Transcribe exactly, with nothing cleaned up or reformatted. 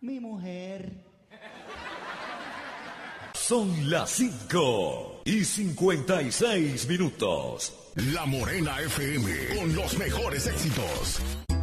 Mi mujer. Son las cinco y cincuenta y seis minutos. La Morena F M, con los mejores éxitos.